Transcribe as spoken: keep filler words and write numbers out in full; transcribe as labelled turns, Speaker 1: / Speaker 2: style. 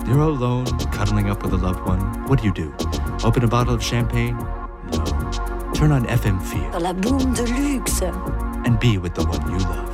Speaker 1: You're alone, cuddling up with a loved one. What do you do? Open a bottle of champagne? No. Turn on F M Feel.
Speaker 2: Dans la boum de luxe.
Speaker 1: And be with the one you love.